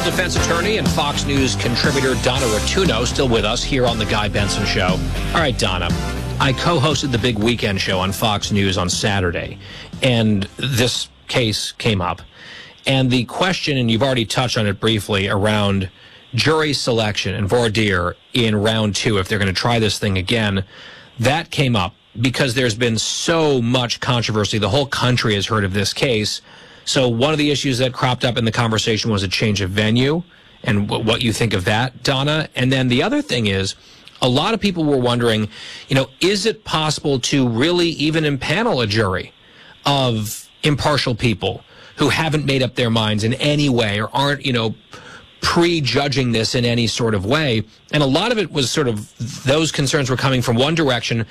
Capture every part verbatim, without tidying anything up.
defense attorney and Fox News contributor Donna Rotuno still with us here on The Guy Benson Show. All right, Donna, I co-hosted the Big Weekend Show on Fox News on Saturday, and this case came up. And the question, and you've already touched on it briefly, around jury selection and voir dire in round two, if they're going to try this thing again, that came up because there's been so much controversy. The whole country has heard of this case. So one of the issues that cropped up in the conversation was a change of venue and w- what you think of that, Donna. And then the other thing is, a lot of people were wondering, you know, is it possible to really even impanel a jury of impartial people who haven't made up their minds in any way or aren't, you know, prejudging this in any sort of way? And a lot of it was sort of, those concerns were coming from one direction.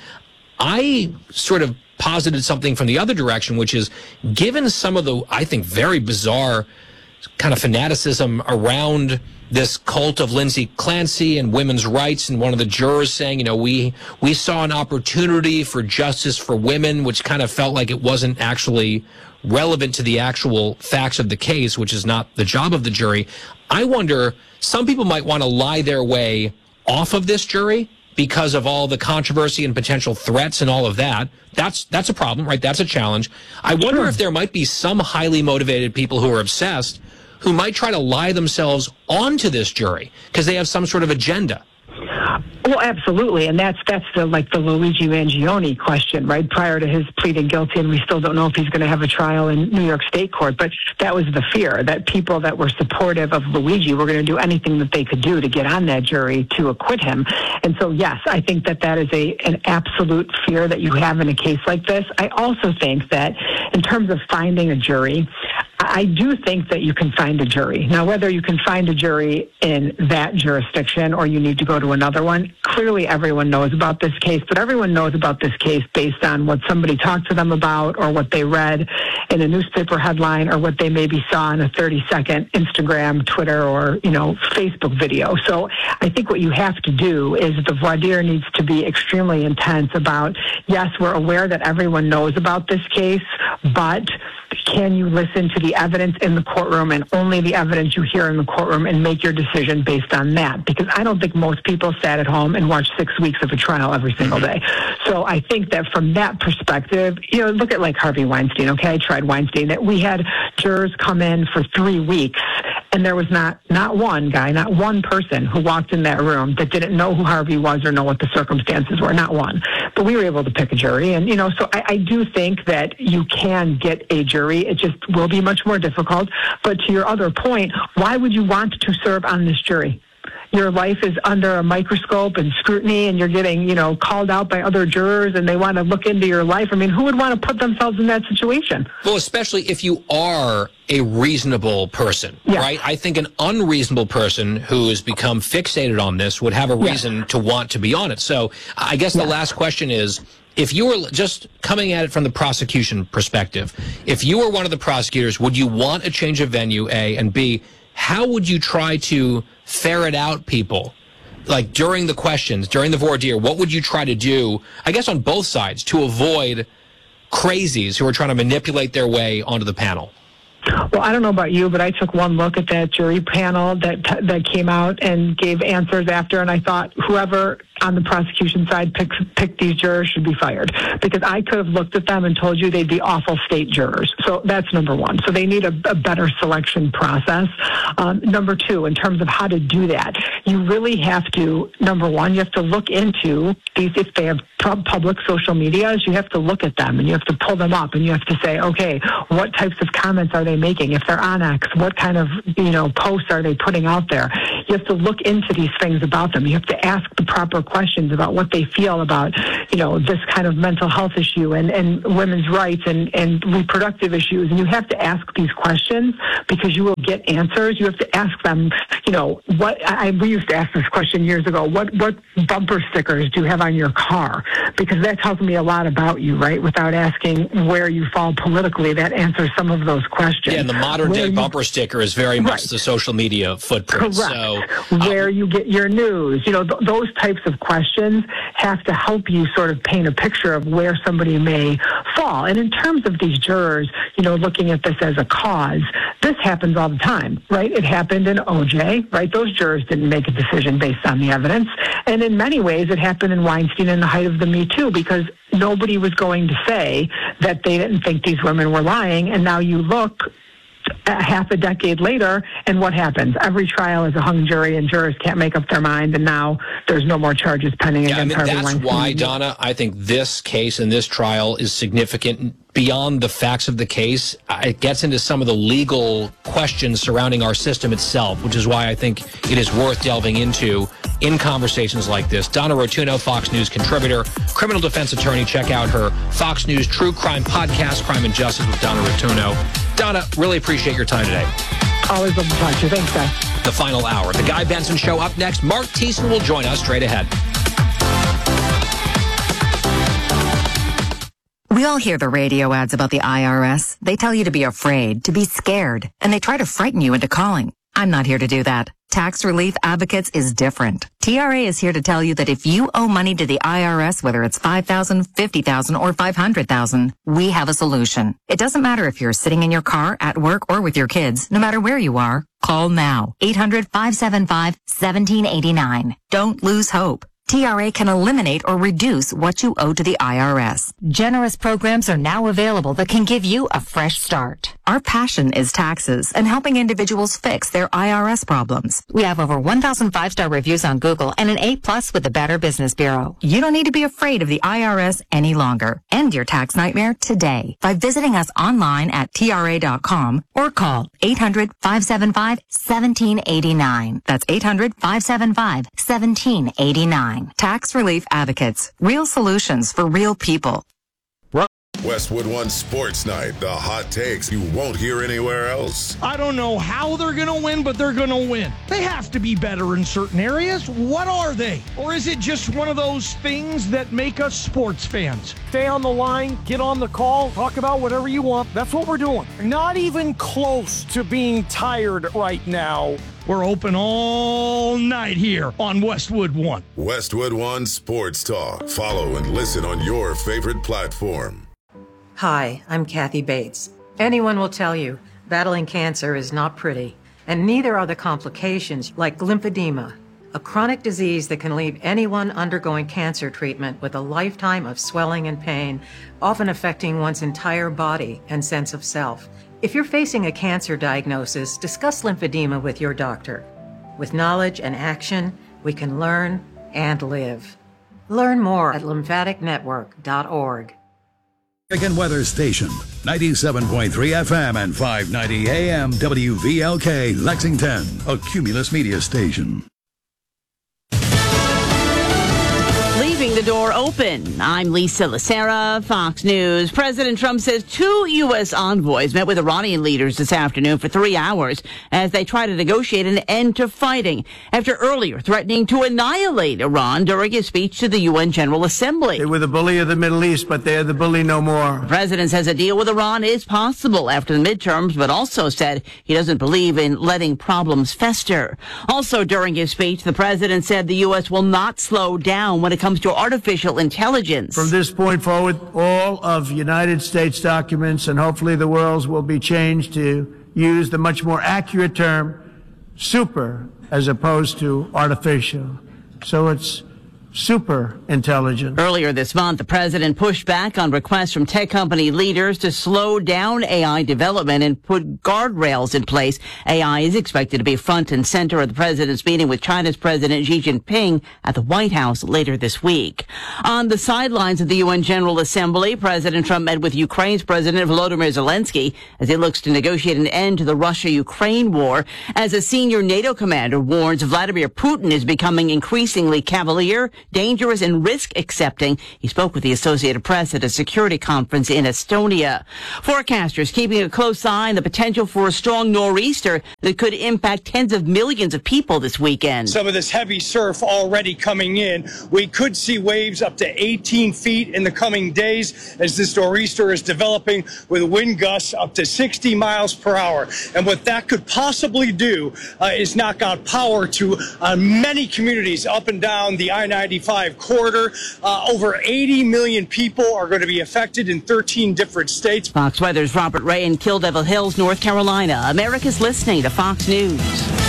I sort of posited something from the other direction, which is, given some of the, I think, very bizarre kind of fanaticism around this cult of Lindsay Clancy and women's rights, and one of the jurors saying, you know, we we saw an opportunity for justice for women, which kind of felt like it wasn't actually relevant to the actual facts of the case, which is not the job of the jury. I wonder, some people might want to lie their way off of this jury because of all the controversy and potential threats and all of that. That's that's a problem, right? That's a challenge. I wonder Sure. if there might be some highly motivated people who are obsessed who might try to lie themselves onto this jury because they have some sort of agenda. Well, absolutely, and that's that's the like the Luigi Mangione question, right? Prior to his pleading guilty, and we still don't know if he's going to have a trial in New York State court. But that was the fear, that people that were supportive of Luigi were going to do anything that they could do to get on that jury to acquit him. And so, yes, I think that that is a an absolute fear that you have in a case like this. I also think that in terms of finding a jury, I do think that you can find a jury. Now, whether you can find a jury in that jurisdiction or you need to go to another one, clearly everyone knows about this case, but everyone knows about this case based on what somebody talked to them about or what they read in a newspaper headline or what they maybe saw in a thirty-second Instagram, Twitter, or, you know, Facebook video. So I think what you have to do is the voir dire needs to be extremely intense about, yes, we're aware that everyone knows about this case, but can you listen to the evidence in the courtroom and only the evidence you hear in the courtroom and make your decision based on that? Because I don't think most people sat at home and watched six weeks of a trial every single day. So I think that from that perspective, you know, look at like Harvey Weinstein, okay? I tried Weinstein. That we had jurors come in for three weeks and there was not, not one guy, not one person who walked in that room that didn't know who Harvey was or know what the circumstances were, not one. But we were able to pick a jury. And, you know, so I, I do think that you can get a jury. It just will be much more difficult. But to your other point, why would you want to serve on this jury? Your life is under a microscope and scrutiny, and you're getting, you know, called out by other jurors, and they want to look into your life. I mean, who would want to put themselves in that situation? Well, especially if you are a reasonable person, Yes. right? I think an unreasonable person who has become fixated on this would have a reason Yes. to want to be on it. So I guess the Yes. last question is, if you were just coming at it from the prosecution perspective, if you were one of the prosecutors, would you want a change of venue, A, and B, how would you try to ferret out people? Like during the questions, during the voir dire, what would you try to do, I guess on both sides, to avoid crazies who are trying to manipulate their way onto the panel? Well, I don't know about you, but I took one look at that jury panel that that came out and gave answers after, and I thought whoever on the prosecution side picked, picked these jurors should be fired, because I could have looked at them and told you they'd be awful state jurors. So that's number one. So they need a, a better selection process. Um, number two, in terms of how to do that, you really have to, number one, you have to look into these, if they have public social medias, you have to look at them and you have to pull them up and you have to say, okay, what types of comments are they making? If they're on X, what kind of, you know, posts are they putting out there? You have to look into these things about them. You have to ask the proper questions about what they feel about, you know, this kind of mental health issue and, and women's rights and, and reproductive issues. And you have to ask these questions because you will get answers. You have to ask them, you know, what, I, we used to ask this question years ago, what, what bumper stickers do you have on your car? Because that tells me a lot about you, right? Without asking where you fall politically, that answers some of those questions. Yeah, and the modern Where day you, bumper sticker is very much Right. the social media footprint. Correct. So, Where um, you get your news, you know, th- those types of questions have to help you sort of paint a picture of where somebody may fall. And in terms of these jurors, you know, looking at this as a cause, this happens all the time, right? It happened in O J, right? Those jurors didn't make a decision based on the evidence. And in many ways, it happened in Weinstein in the height of the Me Too, because nobody was going to say that they didn't think these women were lying. And now you look a half a decade later, and what happens? Every trial is a hung jury, and jurors can't make up their mind, and now there's no more charges pending yeah, against I mean, Harvey That's Weinstein. why, Donna, I think this case and this trial is significant beyond the facts of the case. It gets into some of the legal questions surrounding our system itself, which is why I think it is worth delving into in conversations like this. Donna Rotunno, Fox News contributor, criminal defense attorney. Check out her Fox News True Crime podcast, Crime and Justice with Donna Rotunno. Donna, really appreciate your time today. Always a pleasure. Thanks, guys. The final hour. The Guy Benson Show up next. Mark Thiessen will join us straight ahead. We all hear the radio ads about the I R S. They tell you to be afraid, to be scared, and they try to frighten you into calling. I'm not here to do that. Tax Relief Advocates is different. T R A is here to tell you that if you owe money to the I R S, whether it's five thousand dollars, fifty thousand dollars, or five hundred thousand dollars, we have a solution. It doesn't matter if you're sitting in your car, at work, or with your kids. No matter where you are, call now. eight hundred, five seven five, one seven eight nine. Don't lose hope. T R A can eliminate or reduce what you owe to the I R S. Generous programs are now available that can give you a fresh start. Our passion is taxes and helping individuals fix their I R S problems. We have over one thousand five-star reviews on Google and an A plus with the Better Business Bureau. You don't need to be afraid of the I R S any longer. End your tax nightmare today by visiting us online at T R A dot com or call eight hundred, five seven five, one seven eight nine. That's eight hundred, five seven five, one seven eight nine. Tax Relief Advocates. Real solutions for real people. Westwood One Sports Night. The hot takes you won't hear anywhere else. I don't know how they're going to win, but they're going to win. They have to be better in certain areas. What are they? Or is it just one of those things that make us sports fans? Stay on the line, get on the call, talk about whatever you want. That's what we're doing. Not even close to being tired right now. We're open all night here on Westwood One. Westwood One Sports Talk. Follow and listen on your favorite platform. Hi, I'm Kathy Bates. Anyone will tell you battling cancer is not pretty, and neither are the complications like lymphedema, a chronic disease that can leave anyone undergoing cancer treatment with a lifetime of swelling and pain, often affecting one's entire body and sense of self. If you're facing a cancer diagnosis, discuss lymphedema with your doctor. With knowledge and action, we can learn and live. Learn more at lymphatic network dot org. American Weather Station, ninety-seven point three F M and five ninety A M W V L K, Lexington, a Cumulus Media station. Leaving the door open. I'm Lisa Lacera, Fox News. President Trump says two U S envoys met with Iranian leaders this afternoon for three hours as they try to negotiate an end to fighting after earlier threatening to annihilate Iran during his speech to the U N General Assembly. They were the bully of the Middle East, but they're the bully no more. The president says a deal with Iran is possible after the midterms, but also said he doesn't believe in letting problems fester. Also during his speech, the president said the U S will not slow down when it comes to artificial intelligence. From this point forward, all of United States documents and hopefully the world's will be changed to use the much more accurate term super as opposed to artificial. So it's super intelligent. Earlier this month, the president pushed back on requests from tech company leaders to slow down A I development and put guardrails in place. A I is expected to be front and center at the president's meeting with China's President Xi Jinping at the White House later this week. On the sidelines of the U N General Assembly, President Trump met with Ukraine's President Volodymyr Zelensky as he looks to negotiate an end to the Russia-Ukraine war. As a senior NATO commander warns Vladimir Putin is becoming increasingly cavalier, dangerous, and risk-accepting. He spoke with the Associated Press at a security conference in Estonia. Forecasters keeping a close eye on the potential for a strong nor'easter that could impact tens of millions of people this weekend. Some of this heavy surf already coming in. We could see waves up to eighteen feet in the coming days as this nor'easter is developing with wind gusts up to sixty miles per hour. And what that could possibly do uh, is knock out power to uh, many communities up and down the I ninety ninety-five corridor. Uh, over eighty million people are going to be affected in thirteen different states. Fox Weather's Robert Ray in Kill Devil Hills, North Carolina. America's listening to Fox News.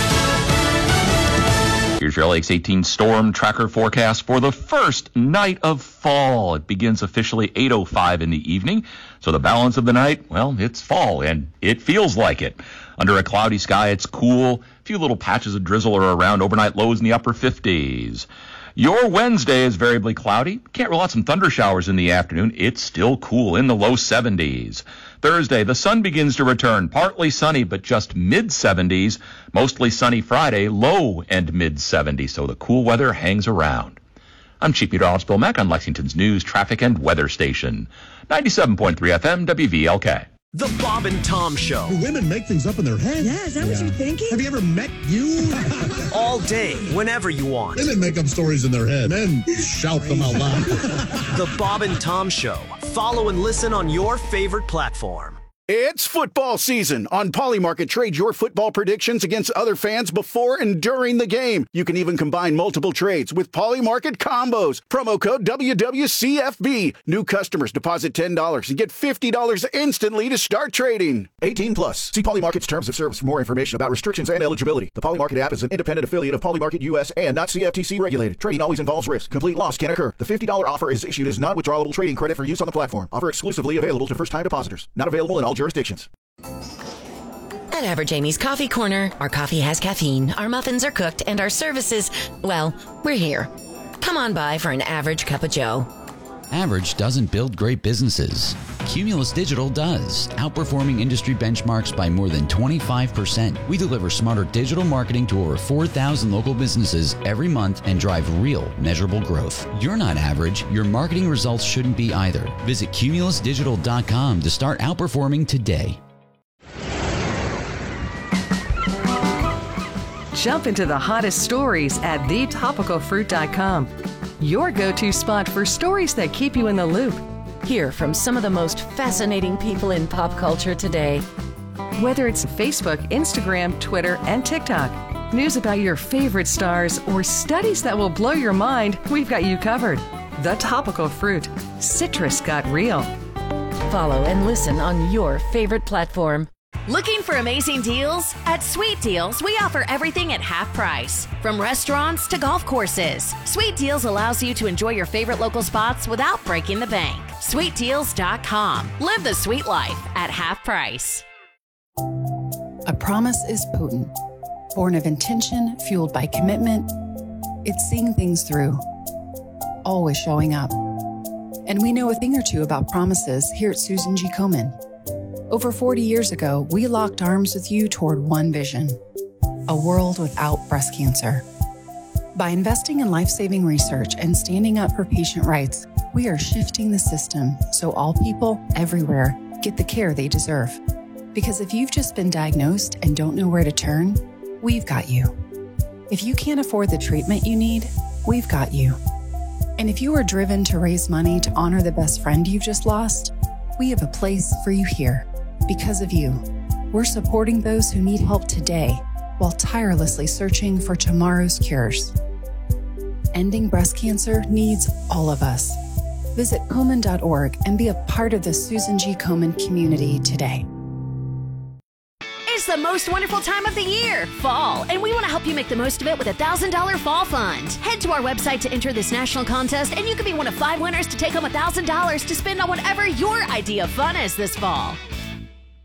Here's your L X eighteen storm tracker forecast for the first night of fall. It begins officially eight oh five in the evening. So the balance of the night, well, it's fall, and it feels like it. Under a cloudy sky, it's cool. A few little patches of drizzle are around. Overnight lows in the upper fifties. Your Wednesday is variably cloudy. Can't rule out some thunder showers in the afternoon. It's still cool in the low seventies. Thursday, the sun begins to return. Partly sunny, but just mid seventies. Mostly sunny Friday, low and mid seventies. So the cool weather hangs around. I'm Chief Meteorologist Bill Mack on Lexington's news, traffic, and weather station. ninety-seven point three F M, W V L K. The Bob and Tom Show. Do women make things up in their head? Yeah, is that yeah. what you're thinking? Have you ever met you? All day, whenever you want. Women make up stories in their head. Men shout them out loud. The Bob and Tom Show. Follow and listen on your favorite platform. It's football season. On Polymarket, trade your football predictions against other fans before and during the game. You can even combine multiple trades with Polymarket combos. Promo code W W C F B. New customers deposit ten dollars and get fifty dollars instantly to start trading. eighteen plus. See Polymarket's terms of service for more information about restrictions and eligibility. The Polymarket app is an independent affiliate of Polymarket U S and not C F T C regulated. Trading always involves risk. Complete loss can occur. The fifty dollars offer is issued as non-withdrawable trading credit for use on the platform. Offer exclusively available to first-time depositors. Not available in all jurisdictions. At Average Amy's Coffee Corner, our coffee has caffeine, our muffins are cooked, and our services, well, we're here. Come on by for an average cup of joe. Average doesn't build great businesses. Cumulus Digital does, outperforming industry benchmarks by more than twenty-five percent. We deliver smarter digital marketing to over four thousand local businesses every month and drive real, measurable growth. You're not average. Your marketing results shouldn't be either. Visit cumulus digital dot com to start outperforming today. Jump into the hottest stories at the topical fruit dot com. Your go-to spot for stories that keep you in the loop. Hear from some of the most fascinating people in pop culture today. Whether it's Facebook, Instagram, Twitter, and TikTok, news about your favorite stars, or studies that will blow your mind, we've got you covered. The Topical Fruit. Citrus got real. Follow and listen on your favorite platform. Looking for amazing deals? At Sweet Deals, we offer everything at half price. From restaurants to golf courses, Sweet Deals allows you to enjoy your favorite local spots without breaking the bank. sweet deals dot com. Live the sweet life at half price. A promise is potent, born of intention, fueled by commitment. It's seeing things through, always showing up. And we know a thing or two about promises here at Susan G. Komen. Over forty years ago, we locked arms with you toward one vision, a world without breast cancer. By investing in life-saving research and standing up for patient rights, we are shifting the system so all people everywhere get the care they deserve. Because if you've just been diagnosed and don't know where to turn, we've got you. If you can't afford the treatment you need, we've got you. And if you are driven to raise money to honor the best friend you've just lost, we have a place for you here. Because of you, we're supporting those who need help today while tirelessly searching for tomorrow's cures. Ending breast cancer needs all of us. Visit Komen dot org and be a part of the Susan G. Komen community today. It's the most wonderful time of the year, fall, and we want to help you make the most of it with a one thousand dollars Fall Fund. Head to our website to enter this national contest, and you could be one of five winners to take home one thousand dollars to spend on whatever your idea of fun is this fall.